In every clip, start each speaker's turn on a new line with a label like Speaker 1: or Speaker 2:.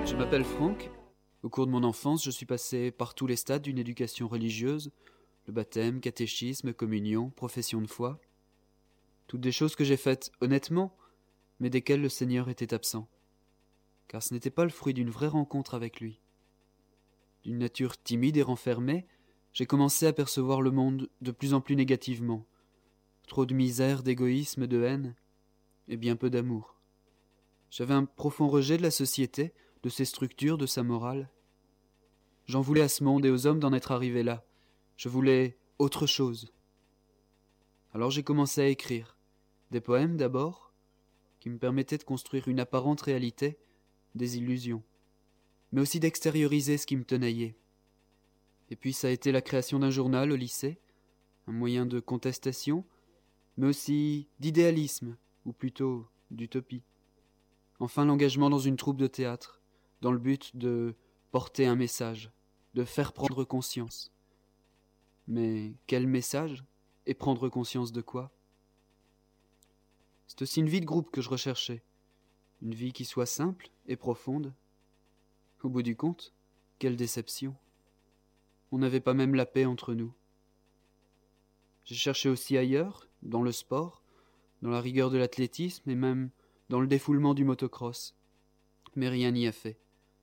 Speaker 1: Je m'appelle Franck. Au cours de mon enfance, je suis passé par tous les stades d'une éducation religieuse, le baptême, catéchisme, communion, profession de foi. Toutes des choses que j'ai faites honnêtement, mais desquelles le Seigneur était absent. Car ce n'était pas le fruit d'une vraie rencontre avec lui. D'une nature timide et renfermée, j'ai commencé à percevoir le monde de plus en plus négativement. Trop de misère, d'égoïsme, de haine, et bien peu d'amour. J'avais un profond rejet de la société, de ses structures, de sa morale. J'en voulais à ce monde et aux hommes d'en être arrivés là. Je voulais autre chose. Alors j'ai commencé à écrire. Des poèmes d'abord, qui me permettaient de construire une apparente réalité, des illusions. Mais aussi d'extérioriser ce qui me tenaillait. Et puis ça a été la création d'un journal au lycée, un moyen de contestation, mais aussi d'idéalisme, ou plutôt d'utopie. Enfin l'engagement dans une troupe de théâtre, dans le but de porter un message, de faire prendre conscience. Mais quel message? Et prendre conscience de quoi? C'est aussi une vie de groupe que je recherchais. Une vie qui soit simple et profonde. Au bout du compte, quelle déception. On n'avait pas même la paix entre nous. J'ai cherché aussi ailleurs, dans le sport, dans la rigueur de l'athlétisme et même dans le défoulement du motocross. Mais rien n'y a fait.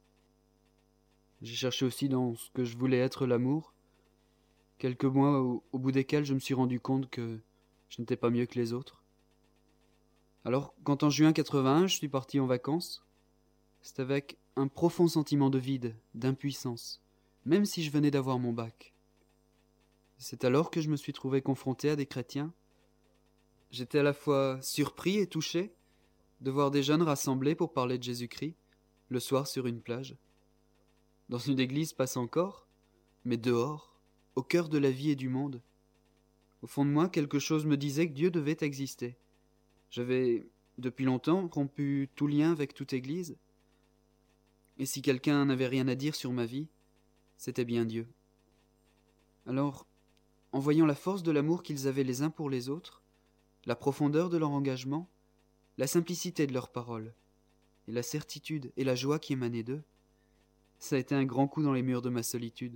Speaker 1: J'ai cherché aussi dans ce que je voulais être l'amour, quelques mois au bout desquels je me suis rendu compte que je n'étais pas mieux que les autres. Alors, quand en juin 81, je suis parti en vacances, c'est avec un profond sentiment de vide, d'impuissance, même si je venais d'avoir mon bac. C'est alors que je me suis trouvé confronté à des chrétiens. J'étais à la fois surpris et touché de voir des jeunes rassemblés pour parler de Jésus-Christ, le soir sur une plage. Dans une église passe encore, mais dehors, au cœur de la vie et du monde. Au fond de moi, quelque chose me disait que Dieu devait exister. J'avais, depuis longtemps, rompu tout lien avec toute église. Et si quelqu'un n'avait rien à dire sur ma vie, c'était bien Dieu. Alors, en voyant la force de l'amour qu'ils avaient les uns pour les autres, la profondeur de leur engagement, la simplicité de leurs paroles, et la certitude et la joie qui émanaient d'eux, ça a été un grand coup dans les murs de ma solitude.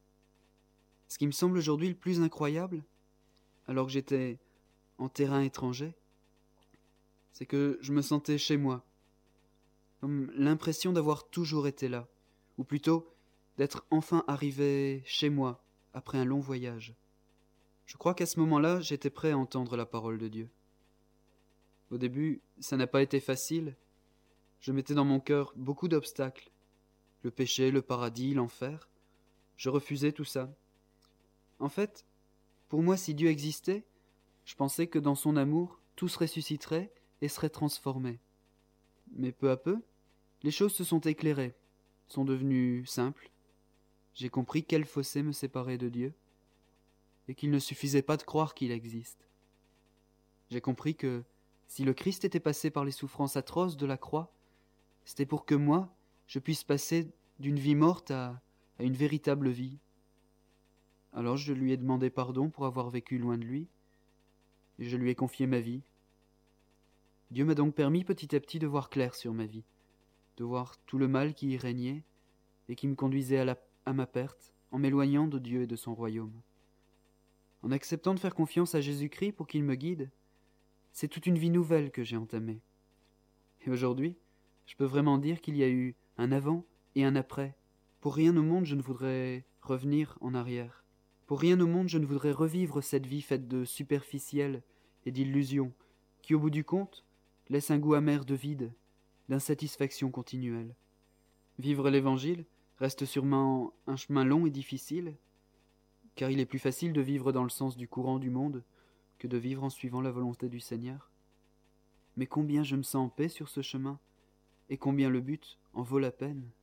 Speaker 1: Ce qui me semble aujourd'hui le plus incroyable, alors que j'étais en terrain étranger, c'est que je me sentais chez moi, comme l'impression d'avoir toujours été là, ou plutôt d'être enfin arrivé chez moi après un long voyage. Je crois qu'à ce moment-là, j'étais prêt à entendre la parole de Dieu. Au début, ça n'a pas été facile. Je mettais dans mon cœur beaucoup d'obstacles. Le péché, le paradis, l'enfer. Je refusais tout ça. En fait, pour moi, si Dieu existait, je pensais que dans son amour, tout se ressusciterait et serait transformé. Mais peu à peu, les choses se sont éclairées, sont devenues simples. J'ai compris quel fossé me séparait de Dieu, et qu'il ne suffisait pas de croire qu'il existe. J'ai compris que, si le Christ était passé par les souffrances atroces de la croix, c'était pour que moi, je puisse passer d'une vie morte à une véritable vie. Alors je lui ai demandé pardon pour avoir vécu loin de lui, et je lui ai confié ma vie. Dieu m'a donc permis petit à petit de voir clair sur ma vie, de voir tout le mal qui y régnait, et qui me conduisait à ma perte, en m'éloignant de Dieu et de son royaume. En acceptant de faire confiance à Jésus-Christ pour qu'il me guide, c'est toute une vie nouvelle que j'ai entamée. Et aujourd'hui, je peux vraiment dire qu'il y a eu un avant et un après. Pour rien au monde je ne voudrais revenir en arrière. Pour rien au monde je ne voudrais revivre cette vie faite de superficiel et d'illusions, qui au bout du compte laisse un goût amer de vide, d'insatisfaction continuelle. Vivre l'Évangile reste sûrement un chemin long et difficile, car il est plus facile de vivre dans le sens du courant du monde que de vivre en suivant la volonté du Seigneur. Mais combien je me sens en paix sur ce chemin, et combien le but en vaut la peine.